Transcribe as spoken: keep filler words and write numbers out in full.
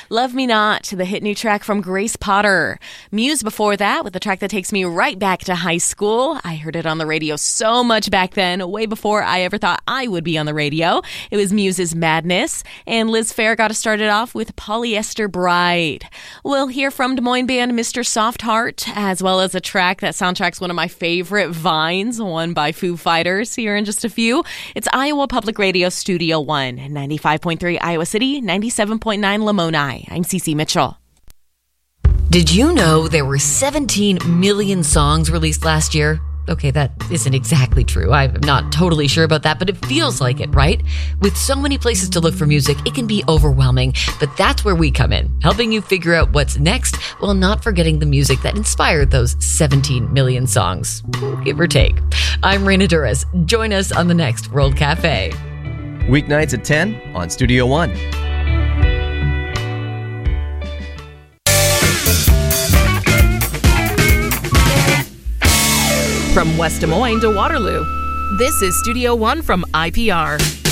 Love Me Not, the hit new track from Grace Potter. Muse before that with a track that takes me right back to high school. I heard it on the radio so much back then, way before I ever thought I would be on the radio. It was Muse's Madness. And Liz Phair got us started off with Polyester Bride. We'll hear from Des Moines band Mister Soft Heart, as well as a track that soundtracks one of my favorite Vines, one by Foo Fighters, here in just a few. It's Iowa Public Radio Studio One, ninety-five point three Iowa City, ninety-seven point nine Lamoni. I'm Cece Mitchell. Did you know there were seventeen million songs released last year? Okay, that isn't exactly true. I'm not totally sure about that, but it feels like it, right? With so many places to look for music, it can be overwhelming, but that's where we come in, helping you figure out what's next while not forgetting the music that inspired those seventeen million songs, give or take. I'm Raina Duras. Join us on the next World Cafe. Weeknights at ten on Studio One. From West Des Moines to Waterloo, this is Studio One from I P R.